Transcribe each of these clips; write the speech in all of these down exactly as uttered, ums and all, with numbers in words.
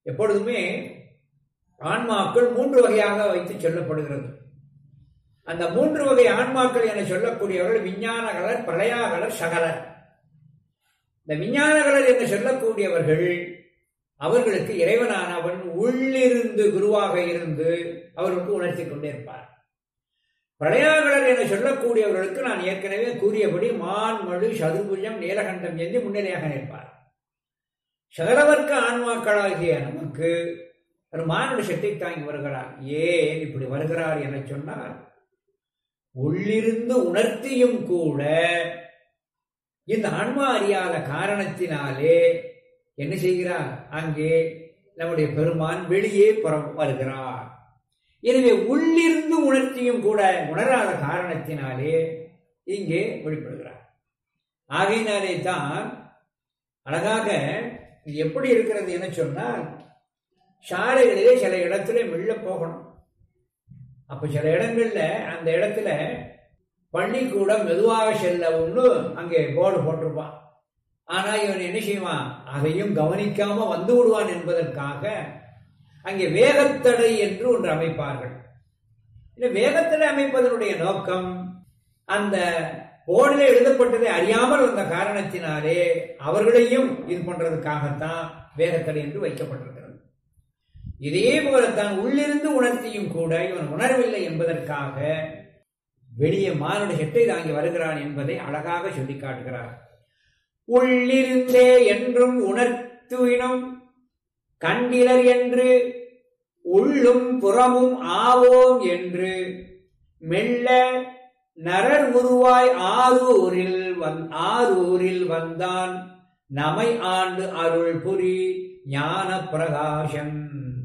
எப்பொழுதுமே ஆன்மாக்கள் மூன்று வகையாக வைத்து சொல்லப்படுகிறது. அந்த மூன்று வகை ஆன்மாக்கள் என சொல்லக்கூடியவர்கள் விஞ்ஞானகலர், பிரளயாகலர், சகலர். இந்த விஞ்ஞானகலர் என்று சொல்லக்கூடியவர்கள் அவர்களுக்கு இறைவனானவன் உள்ளிருந்து குருவாக இருந்து அவர்களுக்கு உணர்த்தி கொண்டிருப்பார். பிரளயாகலர் என சொல்லக்கூடியவர்களுக்கு நான் ஏற்கனவே கூறியபடி மான், மழு, சதுர்புஜம், நீலகண்டம் ஏந்தி முன்னிலையாக நிற்பார். சகலவர்க்க ஆன்மாக்களாகிய நமக்கு ஒரு மானுட சக்தி தாங்கி வருகிறார். ஏன் இப்படி வருகிறார் என சொன்னால், உள்ளிருந்து உணர்த்தியும் கூட இந்த ஆன்மா அறியாத காரணத்தினாலே என்ன செய்கிறார்? அங்கே நம்முடைய பெருமான் வெளியே புறம் வருகிறார். எனவே உள்ளிருந்து உணர்த்தியும் கூட உணராத காரணத்தினாலே இங்கே வெளிப்படுகிறார். ஆகையினாலே தான் அழகாக இது எப்படி இருக்கிறது என சொன்னால், சாலைகளிலே சில இடத்துல மெல்ல போகணும். அப்ப சில இடங்கள்ல அந்த இடத்துல பள்ளிக்கூடம் மெதுவாக செல்லவும்னு அங்கே போர்டு போட்டிருப்பான். ஆனா இவன் என்ன செய்வான்? அதையும் கவனிக்காம வந்து விடுவான் என்பதற்காக அங்கே வேகத்தடை என்று ஒன்று அமைப்பார்கள். இந்த வேகத்தடை அமைப்பதனுடைய நோக்கம் அந்த போர்டில் எழுதப்பட்டதை அறியாமல் வந்த காரணத்தினாலே அவர்களையும் இது பண்றதுக்காகத்தான் வேகத்தடை என்று வைக்கப்பட்டிருக்கிறது. இதே போலத்தான் உள்ளிருந்து உணர்த்தியும் கூட இவன் உணரவில்லை என்பதற்காக வெளியே மானுட சட்டை தாங்கி வருகிறான் என்பதை அழகாக சொல்லி காட்டுகிறார். உள்ளிருந்தே என்றும் உணர்த்துவினும் கண்டிலர் என்று உள்ளும் புறமும் ஆவோம் என்று மெல்ல நரர் உருவாய் ஆரூரில் வந் ஆரூரில் வந்தான் நமை ஆண்டு அருள் புரி ஞான பிரகாசம்.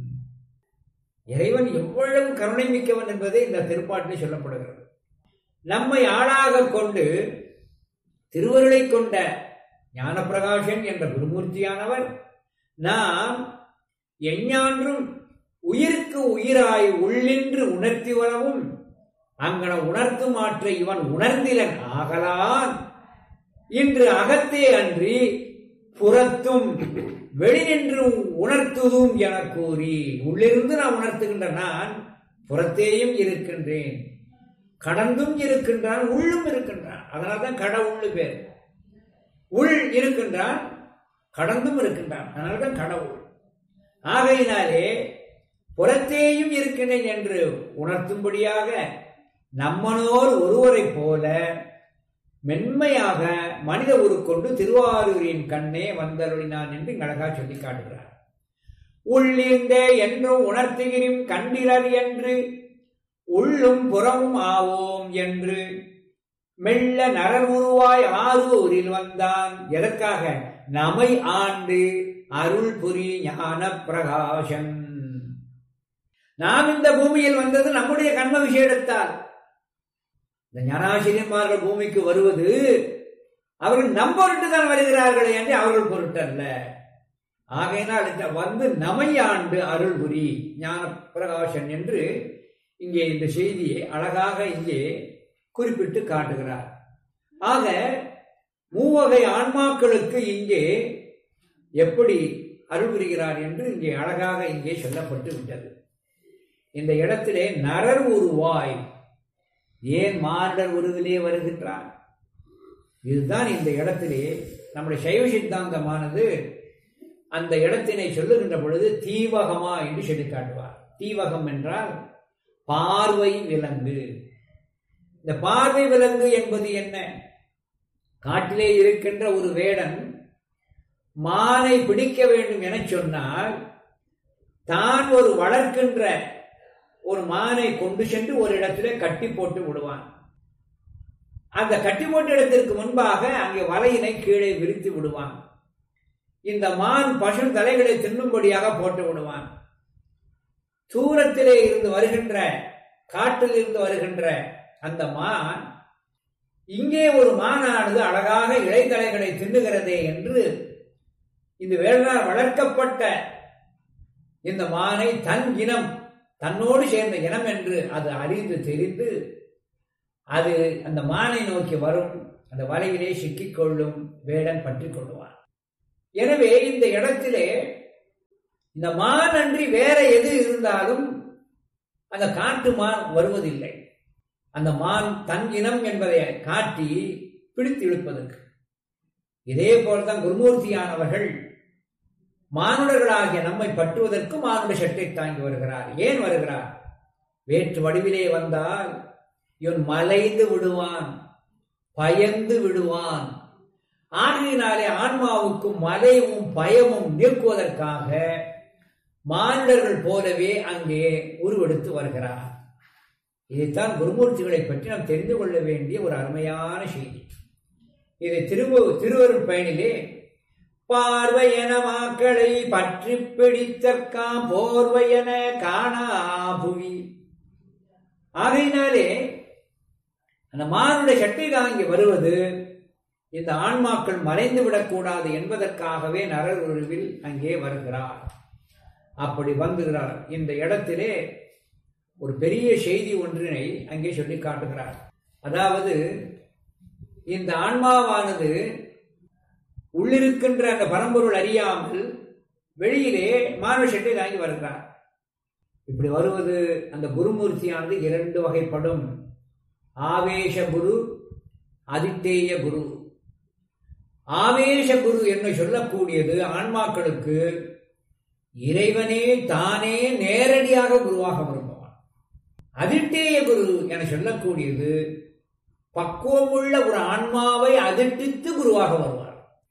இறைவன் எவ்வளவு கருணை மிக்கவன் என்பதை இந்த திருப்பாட்டில் சொல்லப்படுகிறது. நம்மை ஆளாக கொண்டு திருவருளை கொண்ட ஞான பிரகாசன் என்ற குருமூர்த்தியானவர் நாம் எஞ்ஞான்றும் உயிருக்கு உயிராய் உள்ளின்று உணர்த்தி வரவும் அங்கன உணர்த்து மாற்ற இவன் உணர்ந்திலன் ஆகலான் இன்று அகத்தே அன்றி புறத்தும் வெளிநின்று உணர்த்துதும் என கூறி, உள்ளிருந்து நான் உணர்த்துகின்ற நான் புறத்தேயும் இருக்கின்றேன், கடந்தும் இருக்கின்றான், உள்ளும் இருக்கின்றான். அதனால்தான் கடவுள்னு பேர். உள் இருக்கின்றான், கடந்தும் இருக்கின்றான், அதனால்தான் கடவுள். ஆகையினாலே புறத்தேயும் இருக்கின்றேன் என்று உணர்த்தும்படியாக நம்மனோர் ஒருவரை போல மென்மையாக மனித உருக்கொண்டு திருவாரூரின் கண்ணே வந்தருளினான் என்று அழகா சொல்லி காட்டுகிறார். உள்ளிருந்தே என்றும் உணர்த்துகிறோம் கண்டிலர் என்று உள்ளும் புறமும் ஆவோம் என்று மெல்ல நரர் உருவாய் ஆரூரில் வந்தான். எதற்காக? நமை ஆண்டு அருள் புரி ஞான பிரகாசம். நாம் இந்த பூமியில் வந்தது நம்முடைய கண்ம விஷயத்தால். இந்த ஞானாசிரியன்மார்கள் பூமிக்கு வருவது அவர்கள் நம் பொருட்டு தான் வருகிறார்கள் என்று அவர்கள் பொருட்டல்ல. ஆகையினால் வந்து நமையாண்டு அருள் புரி ஞான பிரகாசன் என்று இங்கே இந்த செய்தியை அழகாக இங்கே குறிப்பிட்டு காட்டுகிறார். ஆக மூவகை ஆன்மாக்களுக்கு இங்கே எப்படி அருள் புரிகிறார் என்று இங்கே அழகாக இங்கே சொல்லப்பட்டு விட்டது. இந்த இடத்திலே நரர் உருவாய், ஏன் மானிடர் உருவிலே வருகின்றார்? இதுதான் இந்த இடத்திலே நம்முடைய சைவ சித்தாந்தமானது அந்த இடத்தினை சொல்லுகின்ற பொழுது தீவகமா என்று சொல்லி காட்டுவார். தீவகம் என்றால் பார்வை விலங்கு. இந்த பார்வை விலங்கு என்பது என்ன? காட்டிலே இருக்கின்ற ஒரு வேடன் மானை பிடிக்க வேண்டும் என சொன்னால் தான் ஒரு வளர்க்கின்ற ஒரு மானை கொண்டு சென்று ஒரு இடத்திலே கட்டி போட்டு விடுவான். அந்த கட்டி போட்ட இடத்திற்கு முன்பாக அங்கே வலையினை கீழே விரித்து விடுவான். இந்த மான் பசு தலைகளை தின்னும்படியாக போட்டு விடுவான். தூரத்திலே இருந்து வருகின்ற காட்டில் இருந்து வருகின்ற அந்த மான் இங்கே ஒரு மானானது அழகாக இலைத்தலைகளை தின்னுகிறதே என்று இந்த வேளாண் வளர்க்கப்பட்ட இந்த மானை தன் இனம், தன்னோடு சேர்ந்த இனம் என்று அது அறிந்து தெரிந்து அது அந்த மானை நோக்கி வரும். அந்த வலையிலே சிக்கிக்கொள்ளும் வேடன் பற்றி கொள்ளுவான். எனவே இந்த இடத்திலே இந்த மான் அன்றி வேற எது இருந்தாலும் அந்த காட்டு மான் வருவதில்லை. அந்த மான் தன் இனம் என்பதை காட்டி பிடித்து இழுப்பதற்கு. இதே போல்தான் குருமூர்த்தியானவர்கள் மானுடர்களாகிய நம்மை பற்றுவதற்கு மானுட சட்டை தாங்கி வருகிறார். ஏன் வருகிறார்? வேற்று வடிவிலே வந்தால் இவன் மலைந்து விடுவான், பயந்து விடுவான். ஆகையினாலே ஆன்மாவுக்கும் மலையும் பயமும் நீக்குவதற்காக மானுடர்கள் போலவே அங்கே உருவெடுத்து வருகிறார். இதைத்தான் குருமூர்த்திகளை பற்றி நாம் தெரிந்து கொள்ள வேண்டிய ஒரு அருமையான செய்தி. இதை திருவ திருவருட் பயனிலே பார்வையன மாக்களை பற்றி பிடித்தற்காம் போர்வையன காணா புவி. ஆகையினாலே அந்த மானுட சட்டை தாங்கி வருவது இந்த ஆன்மாக்கள் மறைந்து விடக்கூடாது என்பதற்காகவே நரர் உருவில் அங்கே வருகிறார். அப்படி வந்துகிறார். இந்த இடத்திலே ஒரு பெரிய செய்தி ஒன்றினை அங்கே சொல்லி காட்டுகிறார். அதாவது இந்த ஆன்மாவானது உள்ளிருக்கின்ற அந்த பரம்பொருள் அறியாமல் வெளியிலே மானுட சட்டை தாங்கி வருகிறார். இப்படி வருவது அந்த குருமூர்த்தியானது இரண்டு வகைப்படும். ஆவேச குரு, அதித்தேய குரு. ஆவேச குரு என்று சொல்லக்கூடியது ஆன்மாக்களுக்கு இறைவனே தானே நேரடியாக குருவாக விரும்புவான். அதித்தேய குரு என சொல்லக்கூடியது பக்குவமுள்ள ஒரு ஆன்மாவை அதிர்டித்து குருவாக வருவார்.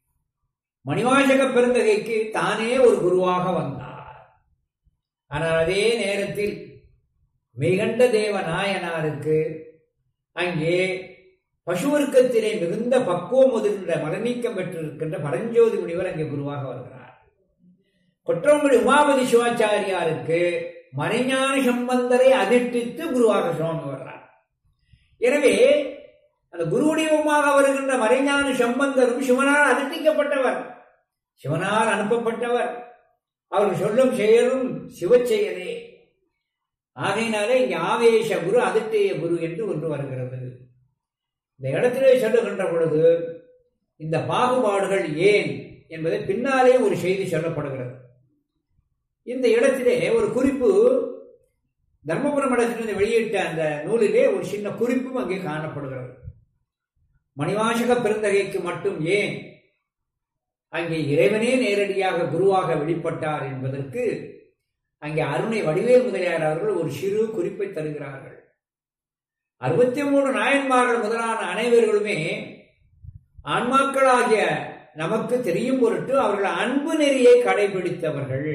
மணிவாசக பெருந்தகைக்கு தானே ஒரு குருவாக வந்தார். ஆனால் அதே நேரத்தில் மெய்கண்ட தேவ நாயனாருக்கு அங்கே பசுவர்க்கத்திலே மிகுந்த பக்குவம் முதிர்ந்த மரநீக்கம் பெற்றிருக்கின்ற பரஞ்சோதி முனிவர் அங்கே குருவாக வருகிறார். கொற்றவங்குடி உமாபதி சிவாச்சாரியாருக்கு மறைஞான சம்பந்தரை அதிர்டித்து குருவாக சுவாமி வர்றார். எனவே அந்த குருவடிவமாக வருகின்ற மறைஞான சம்பந்தரும் சிவனால் அதிர்டிக்கப்பட்டவர், சிவனால் அனுப்பப்பட்டவர். அவர் சொல்லும் செயலும் சிவச்செயலே. ஆகையினாலே இங்கே ஆவேச குரு, அதிர்ஷ்டேய குரு என்று ஒன்று வருகிறது. இந்த இடத்திலே சொல்லுகின்ற பொழுது இந்த பாகுபாடுகள் ஏன் என்பதை பின்னாலே ஒரு செய்தி சொல்லப்படுகிறது. இந்த இடத்திலே ஒரு குறிப்பு, தர்மபுரம் மடத்திலிருந்து வெளியிட்ட அந்த நூலிலே ஒரு சின்ன குறிப்பும் அங்கே காணப்படுகிறது. மணிவாசக பெருந்தகைக்கு மட்டும் ஏன் அங்கே இறைவனே நேரடியாக குருவாக வெளிப்பட்டார் என்பதற்கு அங்கே அருணை வடிவேல் முதலியார் அவர்கள் ஒரு சிறு குறிப்பை தருகிறார்கள். அறுபத்தி மூணு நாயன்மார்கள் முதலான அனைவர்களுமே ஆன்மாக்களாகிய நமக்கு தெரியும் பொருட்டு அவர்கள் அன்பு நெறியை கடைபிடித்தவர்கள்.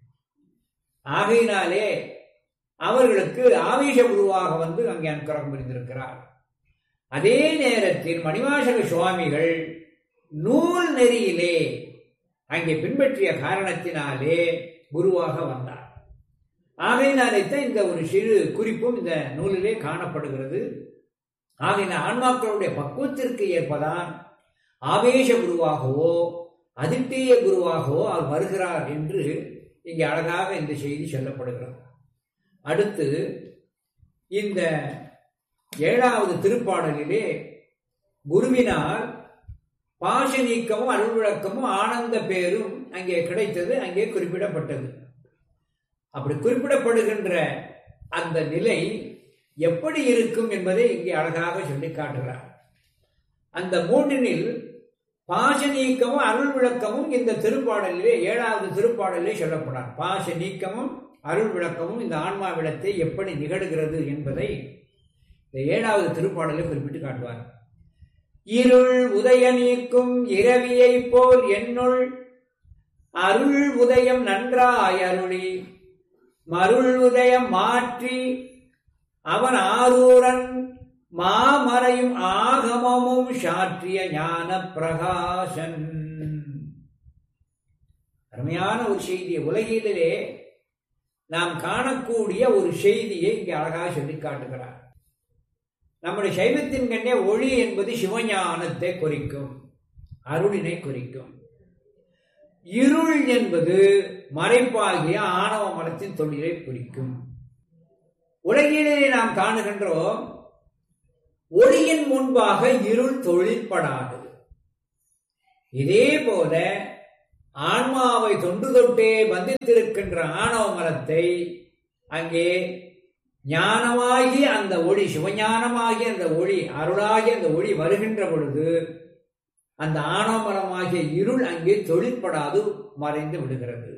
ஆகையினாலே அவர்களுக்கு ஆவேச குருவாக வந்து அங்கே அனுக்கிரகம் புரிந்திருக்கிறார். அதே நேரத்தில் மணிவாசக சுவாமிகள் நூல் நெறியிலே அங்கே பின்பற்றிய காரணத்தினாலே குருவாக வந்தார். ஆகையினாலே தான் இந்த ஒரு சிறு குறிப்பும் இந்த நூலிலே காணப்படுகிறது. ஆகையினால் ஆன்மாக்களுடைய பக்குவத்திற்கு ஏற்பதான் ஆவேச குருவாகவோ அதிர்ஷ்டேய குருவாகவோ அவர் வருகிறார் என்று இங்கே அழகாக இந்த செய்தி சொல்லப்படுகிறது. அடுத்து இந்த ஏழாவது திருப்பாடலிலே குருவினால் பாச நீக்கமும் அருள் விளக்கமும் ஆனந்த பேரும் அங்கே கிடைத்தது, அங்கே குறிப்பிடப்பட்டது. அப்படி குறிப்பிடப்படுகின்ற அந்த நிலை எப்படி இருக்கும் என்பதை இங்கே அழகாக சொல்லி காட்டுகிறார். அந்த மூன்றினில் பாச நீக்கமும் அருள் விளக்கமும் இந்த திருப்பாடலிலே ஏழாவது திருப்பாடலிலே சொல்லப்படார். பாச நீக்கமும் அருள் விளக்கமும் இந்த ஆன்மாவிடத்தை எப்படி நிகழ்கிறது என்பதை இந்த ஏழாவது திருப்பாடலில் குறிப்பிட்டு காட்டுவார். இருள் உதய நீக்கும் இரவியை போல் என்னுள் அருள் உதயம் நன்றாய் அருளி மருள் உதயம் மாற்றி அவன் ஆரூரன் மாமறையும் ஆகமமும் சாற்றிய ஞான பிரகாசன். அருமையான ஒரு செய்தியை, உலகிலே நாம் காணக்கூடிய ஒரு செய்தியை இங்கே அழகாக சொல்லி காட்டுகிறார். நம்முடைய சைவத்தின் கண்ணே ஒளி என்பது சிவஞானத்தை குறிக்கும், அருளினை குறிக்கும். இருள் என்பது மறைப்பாகிய ஆணவ மனத்தின் தொழிலை குறிக்கும். உலகிலே நாம் காணுகின்றோம், ஒளியின் முன்பாக இருள் தொழிற்படாது. இதே போல ஆன்மாவை தொன்று தொட்டே பந்தித்திருக்கின்ற ஆணவ மலத்தை அங்கே ஞானமாகி அந்த ஒளி, சிவஞானமாகி அந்த ஒளி, அருளாகி அந்த ஒளி வருகின்ற பொழுது அந்த ஆணவமலமாகிய இருள் அங்கே தொழிற்படாது மறைந்து விடுகிறது.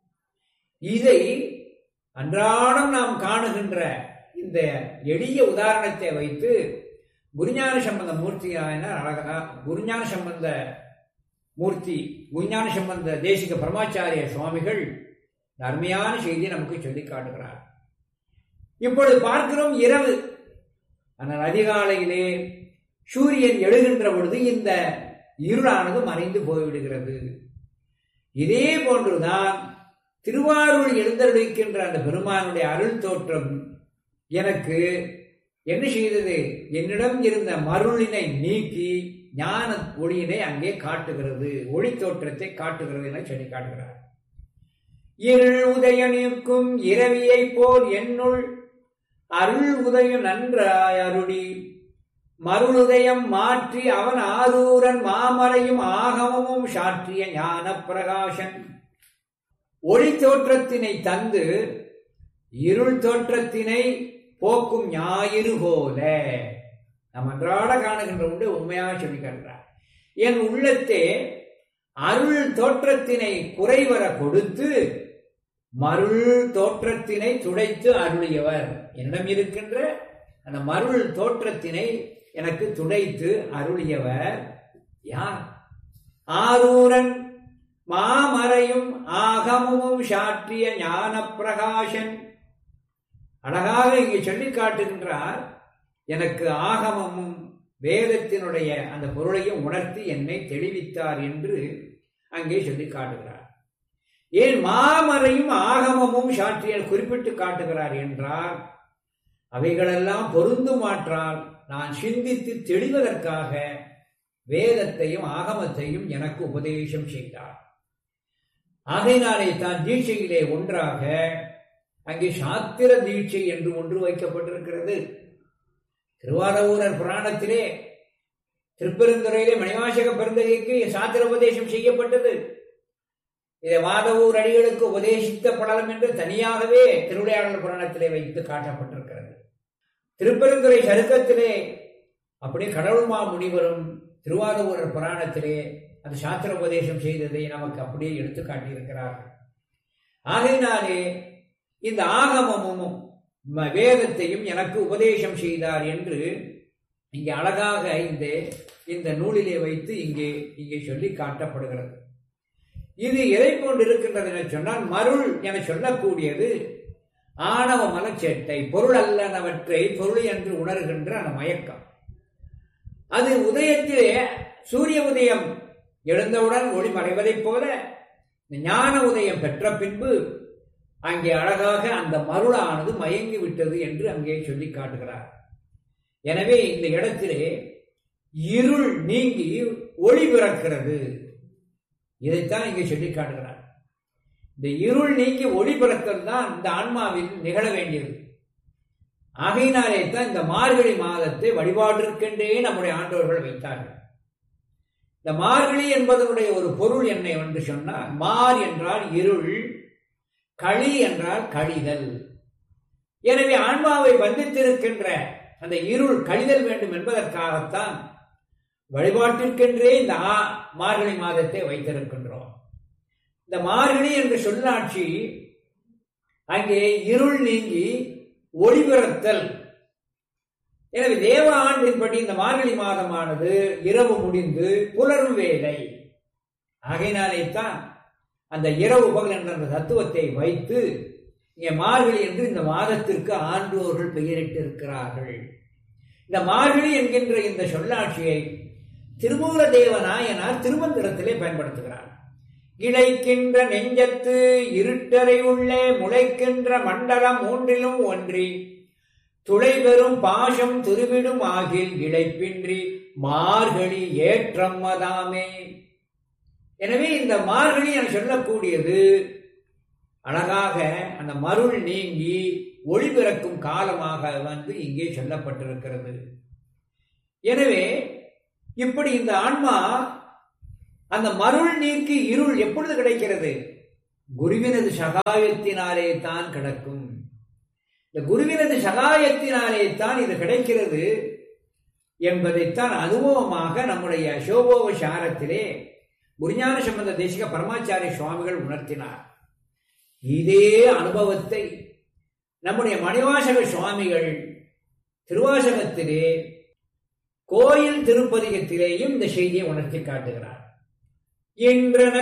இதை அன்றாடம் நாம் காணுகின்ற இந்த எளிய உதாரணத்தை வைத்து குருஞான சம்பந்த மூர்த்தியாயினார் அழகா குருஞான சம்பந்த மூர்த்தி குருஞான சம்பந்த தேசிக பரமாச்சாரிய சுவாமிகள் அருமையான செய்தியை நமக்கு சொல்லி காட்டுகிறார். இப்பொழுது பார்க்கிறோம் இரவு. ஆனால் அதிகாலையிலே சூரியன் எழுகின்ற பொழுது இந்த இருளானது மறைந்து போய்விடுகிறது. இதே போன்றுதான் திருவாரூர் எழுந்தருளிக்கின்ற அந்த பெருமானுடைய அருள் தோற்றம் எனக்கு என்ன செய்தது? என்னிடம் இருந்த மருளினை நீக்கி ஞான ஒளியினை அங்கே காட்டுகிறது, ஒளி தோற்றத்தை காட்டுகிறது என சொல்லி காட்டுகிறார். இருள் உதய நீக்கும் இரவியை போல் என்னுள் அருள் உதயம் நன்றாய் அருளி மருளுதயம் மாற்றி அவன் ஆரூரன் மாமலையும் ஆகமமும் சாற்றிய ஞான பிரகாசன். ஒளி தோற்றத்தினை தந்து இருள் தோற்றத்தினை போக்கும் ஞாயிறு போல நாம் அன்றாட காணுகின்ற உண்டு உண்மையாக சொல்லி காட்டுகிறார். என் உள்ளத்தே அருள் தோற்றத்தினை குறைவர கொடுத்து மருள் தோற்றத்தினை துடைத்து அருளியவர். என்னிடம் இருக்கின்ற அந்த மருள் தோற்றத்தினை எனக்கு துடைத்து அருளியவர் யார்? ஆரூரன் மாமரையும் ஆகமும் சாற்றிய ஞான பிரகாசன். அழகாக இங்கே சொல்லி காட்டுகின்றார். எனக்கு ஆகமமும் வேதத்தினுடைய அந்த பொருளையும் உணர்த்தி என்னை தெளிவித்தார் என்று அங்கே சொல்லி காட்டுகிறார். ஏன் மாமரையும் ஆகமமும் சாற்றிய குறிப்பிட்டு காட்டுகிறார் என்றால் அவைகளெல்லாம் பொருந்துமாற்றால் நான் சிந்தித்து தெளிவதற்காக வேதத்தையும் ஆகமத்தையும் எனக்கு உபதேசம் செய்தார். ஆகையினாலே தான் தீட்சையிலே ஒன்றாக அங்கே சாத்திர தீட்சை என்று ஒன்று வைக்கப்பட்டிருக்கிறது. திருவாரூரர் புராணத்திலே திருப்பெருந்துறையிலே மணிவாசக பெருந்தகைக்கு சாத்திர உபதேசம் செய்யப்பட்டது. இதை வாதவூர் அடிகளுக்கு உபதேசித்த படலம் என்று தனியாகவே திருவிளையாடல் புராணத்திலே வைத்து காட்டப்பட்டிருக்கிறது. திருப்பெருந்துறை சருக்கத்திலே அப்படியே கடவுள்மா முனிவரும் திருவாரூரர் புராணத்திலே அந்த சாத்திர உபதேசம் செய்ததை நமக்கு அப்படியே எடுத்து காட்டியிருக்கிறார்கள். ஆகையினாலே இந்த ஆகமமும் வேதத்தையும் எனக்கு உபதேசம் செய்தார் என்று இங்கே அழகாக இந்த இந்த நூலிலே வைத்து இங்கே இங்கே சொல்லி காட்டப்படுகிறது. இது எதை போன்று இருக்கின்றது என சொன்னால் மருள் என சொல்லக்கூடியது ஆணவ மலச்சேட்டை, பொருள் அல்லனவற்றை பொருள் என்று உணர்கின்ற அந்த மயக்கம். அது உதயத்திலே சூரிய உதயம் எழுந்தவுடன் ஒளி மறைவதைப் போல ஞான உதயம் பெற்ற பின்பு அங்கே அழகாக அந்த மருளானது மயங்கி விட்டது என்று அங்கே சொல்லி காட்டுகிறார். எனவே இந்த இடத்திலே இருள் நீங்கி ஒளி பிறக்கிறது. இதைத்தான் இங்கே சொல்லி காட்டுகிறார். இந்த இருள் நீங்கி ஒளி பிறக்கிறது தான் இந்த ஆன்மாவில் நிகழ வேண்டியது. ஆகையினாலே தான் இந்த மார்கழி மாதத்தை வழிபாட்டிற்கென்றே நம்முடைய ஆண்டவர்கள் வைத்தார்கள். இந்த மார்கழி என்பதனுடைய ஒரு பொருள் என்ன என்று சொன்னால், மார் என்றால் இருள், களி என்றால் கழிதல். எனவே ஆன்மாவை பந்தித்திருக்கின்ற அந்த இருள் கழிதல் வேண்டும் என்பதற்காகத்தான் வழிபாட்டிற்கென்றே இந்த மார்கழி மாதத்தை வைத்திருக்கின்றோம். இந்த மார்கழி என்ற சொல்லாட்சி அங்கே இருள் நீங்கி ஒளிபிறத்தல். எனவே தேவ ஆண்டின்படி இந்த மார்கழி மாதமானது இரவு முடிந்து புலரும் வேலை. ஆகையினாலே தான் அந்த இரவு பகல் என்ற அந்த தத்துவத்தை வைத்து இங்கே மார்கழி என்று இந்த மாதத்திற்கு ஆண்டோர்கள் பெயரிட்டு இருக்கிறார்கள். இந்த மார்கழி என்கின்ற இந்த சொல்லாட்சியை திருமூல தேவநாயனார் திருமந்திரத்திலே பயன்படுத்துகிறார். இழைக்கின்ற நெஞ்சத்து இருட்டறை உள்ளே முளைக்கின்ற மண்டலம் மூன்றிலும் ஒன்றி துளை பெறும் பாசம் துருவிடும் ஆகில் இழைப்பின்றி மார்கழி ஏற்றம் மதாமே. எனவே இந்த மார்கழி என சொல்லக்கூடியது அழகாக அந்த மருள் நீங்கி ஒளி பிறக்கும் காலமாக வந்து இங்கே சொல்லப்பட்டிருக்கிறது. எனவே இப்படி இந்த ஆன்மா அந்த மருள் நீக்கி இருள் எப்பொழுது கிடைக்கிறது? குருவினது சகாயத்தினாலே தான் கிடக்கும். இந்த குருவினது சகாயத்தினாலே தான் இது கிடைக்கிறது என்பதைத்தான் அனுபவமாக நம்முடைய சோபோபசாரத்திலே குருஞான சம்பந்த தேசிக பரமாச்சாரிய சுவாமிகள் உணர்த்தினார். இதே அனுபவத்தை நம்முடைய மணிவாசக சுவாமிகள் திருவாசகத்திலே கோயில் திருப்பதிகத்திலேயும் இந்த செய்தியை உணர்த்தி காட்டுகிறார். என்றன